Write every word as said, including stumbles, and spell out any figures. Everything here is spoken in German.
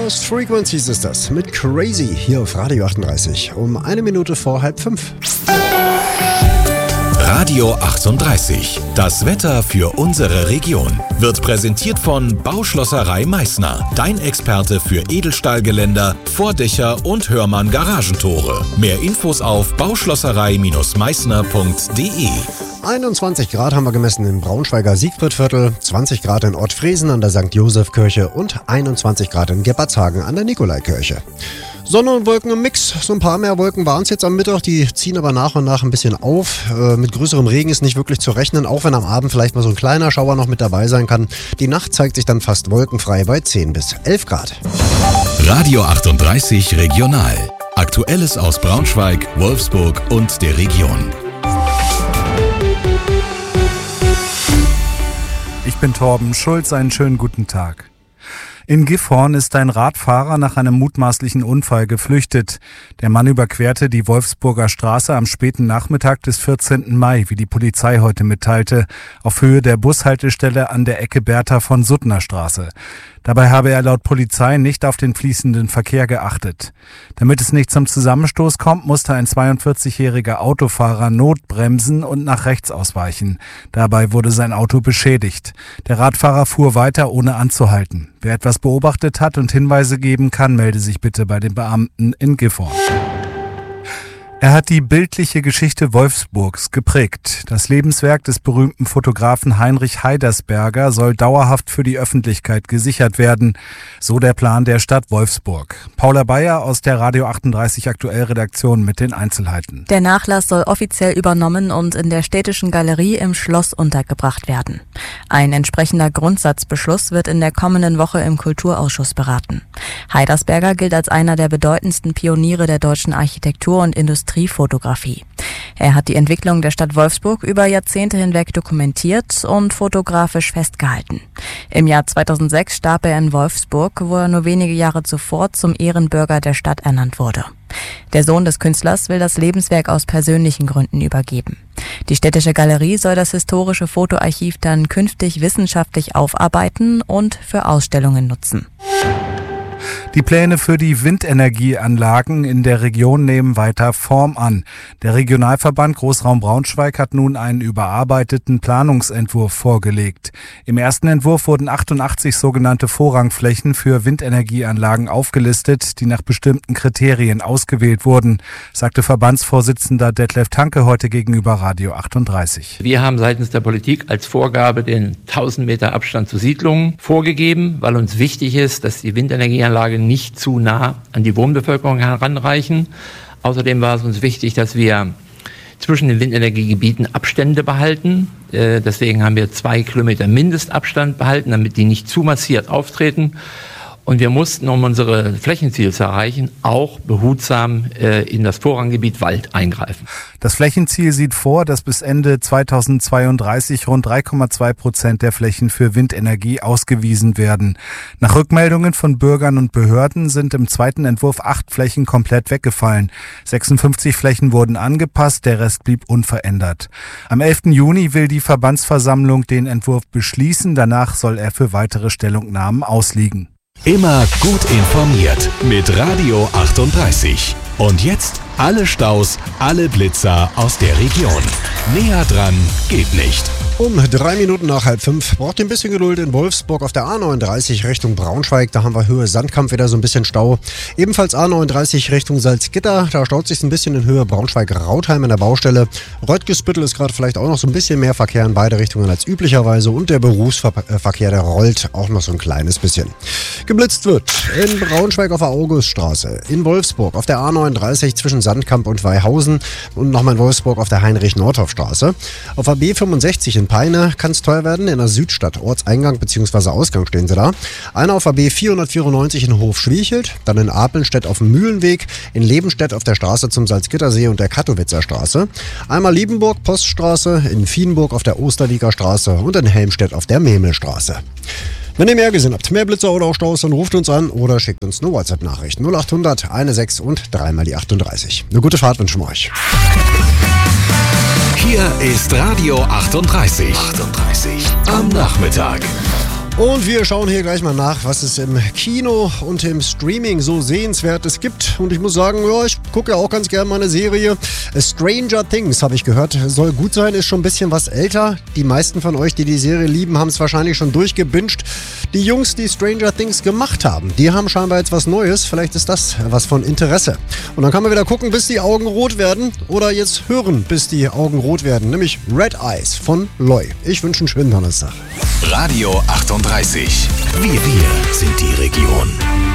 Lost Frequencies ist das mit Crazy hier auf Radio achtunddreißig um eine Minute vor halb fünf. Radio achtunddreißig. Das Wetter für unsere Region wird präsentiert von Bauschlosserei Meißner. Dein Experte für Edelstahlgeländer, Vordächer und Hörmann Garagentore. Mehr Infos auf bauschlosserei Meißner punkt de. einundzwanzig Grad haben wir gemessen im Braunschweiger Siegfriedviertel, zwanzig Grad in Ortfriesen an der Sankt Joseph-Kirche und einundzwanzig Grad in Gebbertshagen an der Nikolaikirche. Sonne und Wolken im Mix. So ein paar mehr Wolken waren es jetzt am Mittag. Die ziehen aber nach und nach ein bisschen auf. Äh, mit größerem Regen ist nicht wirklich zu rechnen, auch wenn am Abend vielleicht mal so ein kleiner Schauer noch mit dabei sein kann. Die Nacht zeigt sich dann fast wolkenfrei bei zehn bis elf Grad. Radio achtunddreißig Regional. Aktuelles aus Braunschweig, Wolfsburg und der Region. Ich bin Torben Schulz, einen schönen guten Tag. In Gifhorn ist ein Radfahrer nach einem mutmaßlichen Unfall geflüchtet. Der Mann überquerte die Wolfsburger Straße am späten Nachmittag des vierzehnten Mai, wie die Polizei heute mitteilte, auf Höhe der Bushaltestelle an der Ecke Bertha von Suttner Straße. Dabei habe er laut Polizei nicht auf den fließenden Verkehr geachtet. Damit es nicht zum Zusammenstoß kommt, musste ein zweiundvierzigjähriger Autofahrer notbremsen und nach rechts ausweichen. Dabei wurde sein Auto beschädigt. Der Radfahrer fuhr weiter, ohne anzuhalten. Wer etwas beobachtet hat und Hinweise geben kann, melde sich bitte bei den Beamten in Gifhorn. Er hat die bildliche Geschichte Wolfsburgs geprägt. Das Lebenswerk des berühmten Fotografen Heinrich Heidersberger soll dauerhaft für die Öffentlichkeit gesichert werden. So der Plan der Stadt Wolfsburg. Paula Bayer aus der Radio achtunddreißig Aktuell-Redaktion mit den Einzelheiten. Der Nachlass soll offiziell übernommen und in der Städtischen Galerie im Schloss untergebracht werden. Ein entsprechender Grundsatzbeschluss wird in der kommenden Woche im Kulturausschuss beraten. Heidersberger gilt als einer der bedeutendsten Pioniere der deutschen Architektur und Industrie. Fotografie. Er hat die Entwicklung der Stadt Wolfsburg über Jahrzehnte hinweg dokumentiert und fotografisch festgehalten. Im Jahr zweitausendsechs starb er in Wolfsburg, wo er nur wenige Jahre zuvor zum Ehrenbürger der Stadt ernannt wurde. Der Sohn des Künstlers will das Lebenswerk aus persönlichen Gründen übergeben. Die Städtische Galerie soll das historische Fotoarchiv dann künftig wissenschaftlich aufarbeiten und für Ausstellungen nutzen. Die Pläne für die Windenergieanlagen in der Region nehmen weiter Form an. Der Regionalverband Großraum Braunschweig hat nun einen überarbeiteten Planungsentwurf vorgelegt. Im ersten Entwurf wurden achtundachtzig sogenannte Vorrangflächen für Windenergieanlagen aufgelistet, die nach bestimmten Kriterien ausgewählt wurden, sagte Verbandsvorsitzender Detlef Tanke heute gegenüber Radio achtunddreißig. Wir haben seitens der Politik als Vorgabe den tausend Meter Abstand zu Siedlungen vorgegeben, weil uns wichtig ist, dass die Windenergieanlagen nicht zu nah an die Wohnbevölkerung heranreichen. Außerdem war es uns wichtig, dass wir zwischen den Windenergiegebieten Abstände behalten. Äh, deswegen haben wir zwei Kilometer Mindestabstand behalten, damit die nicht zu massiert auftreten. Und wir mussten, um unsere Flächenziele zu erreichen, auch behutsam äh, in das Vorranggebiet Wald eingreifen. Das Flächenziel sieht vor, dass bis Ende zweitausendzweiunddreißig rund drei Komma zwei Prozent der Flächen für Windenergie ausgewiesen werden. Nach Rückmeldungen von Bürgern und Behörden sind im zweiten Entwurf acht Flächen komplett weggefallen. sechsundfünfzig Flächen wurden angepasst, der Rest blieb unverändert. Am elften Juni will die Verbandsversammlung den Entwurf beschließen. Danach soll er für weitere Stellungnahmen ausliegen. Immer gut informiert mit Radio achtunddreißig. Und jetzt alle Staus, alle Blitzer aus der Region. Näher dran geht nicht. Um drei Minuten nach halb fünf braucht ihr ein bisschen Geduld in Wolfsburg auf der A neununddreißig Richtung Braunschweig. Da haben wir Höhe Sandkamp wieder so ein bisschen Stau. Ebenfalls A neununddreißig Richtung Salzgitter. Da staut sich ein bisschen in Höhe Braunschweig-Rautheim in der Baustelle. Röttgesbüttel ist gerade vielleicht auch noch so ein bisschen mehr Verkehr in beide Richtungen als üblicherweise. Und der Berufsverkehr, der rollt auch noch so ein kleines bisschen. Geblitzt wird in Braunschweig auf der Auguststraße, in Wolfsburg auf der A neununddreißig zwischen Sandkamp und Weihausen und nochmal in Wolfsburg auf der Heinrich-Nordhoff-Straße. Auf der B fünfundsechzig in Peine kann es teuer werden, in der Südstadt, Ortseingang bzw. Ausgang stehen sie da. Einer auf der B vierhundertvierundneunzig in Hof-Schwiechelt, dann in Apelnstedt auf dem Mühlenweg, in Lebenstedt auf der Straße zum Salzgittersee und der Kattowitzer Straße. Einmal Liebenburg, Poststraße, in Vienburg auf der Osterlieger Straße und in Helmstedt auf der Memelstraße. Wenn ihr mehr gesehen habt, mehr Blitzer oder auch Staus, dann ruft uns an oder schickt uns eine WhatsApp-Nachricht. null achthundert sechzehn und dreimal die achtunddreißig. Eine gute Fahrt wünschen wir euch. Hier ist Radio achtunddreißig. achtunddreißig am Nachmittag. Und wir schauen hier gleich mal nach, was es im Kino und im Streaming so Sehenswertes gibt. Und ich muss sagen, ja, ich gucke ja auch ganz gerne mal eine Serie. Stranger Things, habe ich gehört, soll gut sein, ist schon ein bisschen was älter. Die meisten von euch, die die Serie lieben, haben es wahrscheinlich schon durchgebinged. Die Jungs, die Stranger Things gemacht haben, die haben scheinbar jetzt was Neues. Vielleicht ist das was von Interesse. Und dann kann man wieder gucken, bis die Augen rot werden. Oder jetzt hören, bis die Augen rot werden. Nämlich Red Eyes von Loy. Ich wünsche einen schönen Donnerstag. Radio achtunddreißig. Wir, wir sind die Region.